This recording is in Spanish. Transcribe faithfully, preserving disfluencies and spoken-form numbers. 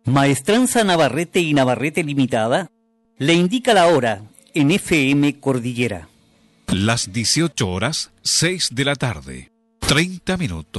Maestranza Navarrete y Navarrete Limitada le indica la hora en F M Cordillera. Las dieciocho horas, seis de la tarde, treinta minutos.